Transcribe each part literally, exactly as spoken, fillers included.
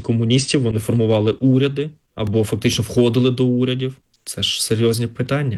комуністів, вони формували уряди або фактично входили до урядів. Це ж серйозні питання.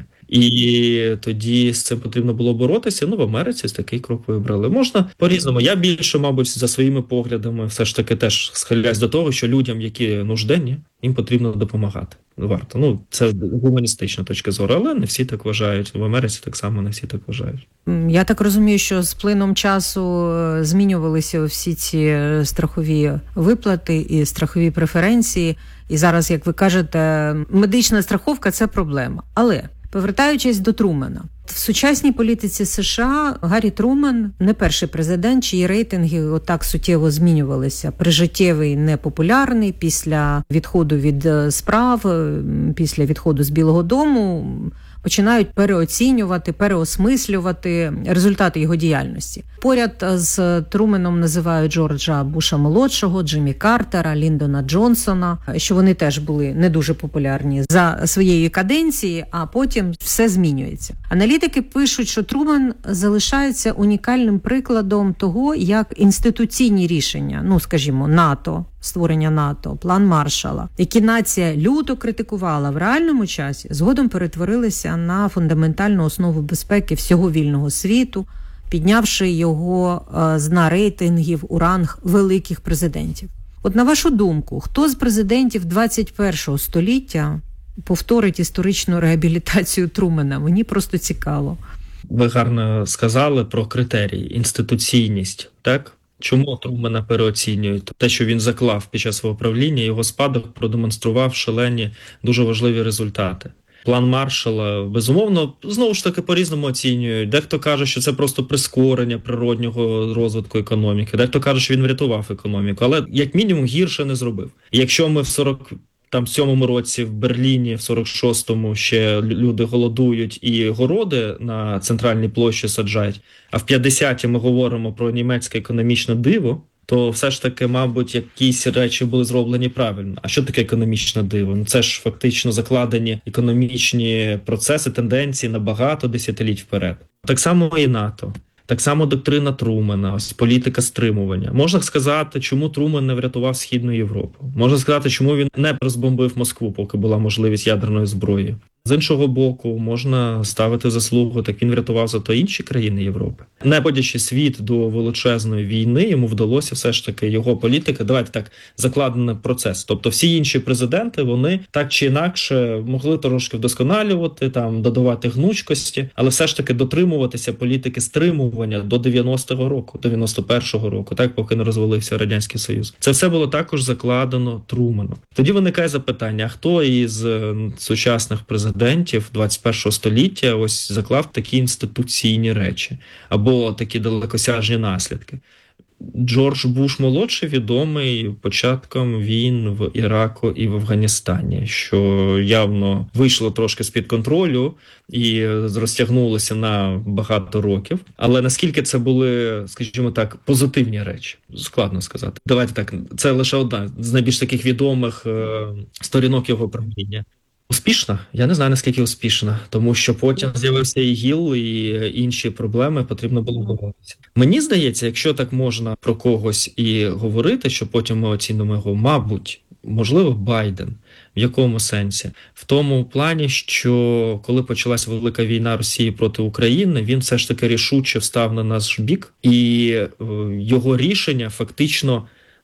І тоді з цим потрібно було боротися. Ну, в Америці такий крок вибрали. Можна по-різному. Я більше, мабуть, за своїми поглядами все ж таки теж схиляюсь до того, що людям, які нужденні, їм потрібно допомагати. Варто. Ну, це гуманістична точка зору, але не всі так вважають. В Америці так само не всі так вважають. Я так розумію, що з плином часу змінювалися всі ці страхові виплати і страхові преференції. І зараз, як ви кажете, медична страховка – це проблема. Але, повертаючись до Трумена, в сучасній політиці США Гаррі Трумен не перший президент, чиї рейтинги отак суттєво змінювалися. Прижиттєвий, непопулярний, після відходу від справ, після відходу з Білого дому починають переоцінювати, переосмислювати результати його діяльності. Поряд з Труменом називають Джорджа Буша-молодшого, Джиммі Картера, Ліндона Джонсона, що вони теж були не дуже популярні за своєї каденції, а потім все змінюється. Аналітики пишуть, що Трумен залишається унікальним прикладом того, як інституційні рішення, ну, скажімо, НАТО, створення НАТО, план Маршалла, які нація люто критикувала в реальному часі, згодом перетворилися на фундаментальну основу безпеки всього вільного світу, піднявши його з дна рейтингів у ранг великих президентів. От на вашу думку, хто з президентів двадцять першого століття повторить історичну реабілітацію Трумена? Мені просто цікаво. Ви гарно сказали про критерії, інституційність, так? Чому Трумена переоцінюють? Те, що він заклав під час свого правління, його спадок продемонстрував шалені, дуже важливі результати. План Маршалла, безумовно, знову ж таки по-різному оцінюють. Дехто каже, що це просто прискорення природнього розвитку економіки. Дехто каже, що він врятував економіку, але як мінімум гірше не зробив. І якщо ми в сорок там сьомому році в Берліні, в сорок шостому ще люди голодують і городи на центральній площі саджають, а в п'ятдесяті ми говоримо про німецьке економічне диво, то все ж таки, мабуть, якісь речі були зроблені правильно. А що таке економічне диво? Ну, це ж фактично закладені економічні процеси, тенденції на багато десятиліть вперед. Так само і НАТО. Так само доктрина Трумена, ось політика стримування. Можна сказати, чому Трумен не врятував Східну Європу. Можна сказати, чому він не розбомбив Москву, поки була можливість ядерної зброї. З іншого боку, можна ставити заслугу, так він врятував зато інші країни Європи. Не подячи світ до величезної війни, йому вдалося все ж таки його політика, давайте так, закладений процес. Тобто всі інші президенти, вони так чи інакше могли трошки вдосконалювати, там, додавати гнучкості, але все ж таки дотримуватися політики стримування до дев'яностого року, дев'яносто першого року, так, поки не розвалився Радянський Союз. Це все було також закладено Труменом. Тоді виникає запитання, а хто із сучасних президентів Президентів двадцять першого століття ось заклав такі інституційні речі або такі далекосяжні наслідки. Джордж Буш-молодший відомий початком війн в Іраку і в Афганістані, що явно вийшло трошки з-під контролю і розтягнулося на багато років. Але наскільки це були, скажімо так, позитивні речі? Складно сказати. Давайте так, це лише одна з найбільш таких відомих е- сторінок його правління. Успішна? Я не знаю, наскільки успішна, тому що потім з'явився ІГІЛ і інші проблеми, потрібно було боротися. Мені здається, якщо так можна про когось і говорити, що потім ми оцінимо його, мабуть, можливо, Байден. В якому сенсі? В тому плані, що коли почалась велика війна Росії проти України, він все ж таки рішуче встав на наш бік, і його рішення фактично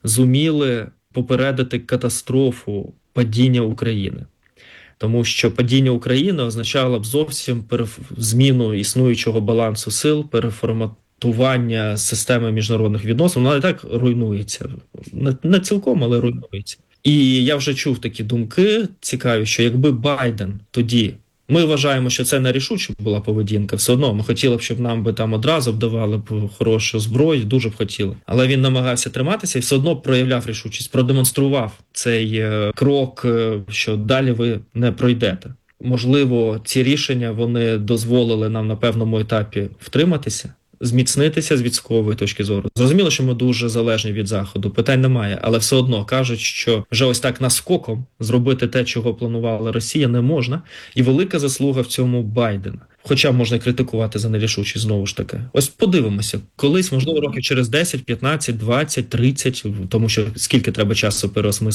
зуміли попередити катастрофу падіння України. Тому що падіння України означало б зовсім зміну існуючого балансу сил, переформатування системи міжнародних відносин. Вона і так руйнується. Не цілком, але руйнується. І я вже чув такі думки цікаві, що якби Байден тоді... Ми вважаємо, що це нерішуча була поведінка. Все одно ми хотіли б, щоб нам би там одразу б давали б хорошу зброю, дуже б хотіли. Але він намагався триматися і все одно проявляв рішучість, продемонстрував цей е, крок, е, що далі ви не пройдете. Можливо, ці рішення, вони дозволили нам на певному етапі втриматися, зміцнитися з військової точки зору. Зрозуміло, що ми дуже залежні від Заходу, питань немає, але все одно кажуть, що вже ось так наскоком зробити те, чого планувала Росія, не можна. І велика заслуга в цьому Байдена. Хоча можна критикувати за нерішучість, знову ж таки. Ось подивимося. Колись, можливо, років через десять, п'ятнадцять, двадцять, тридцять, тому що скільки треба часу переосмислити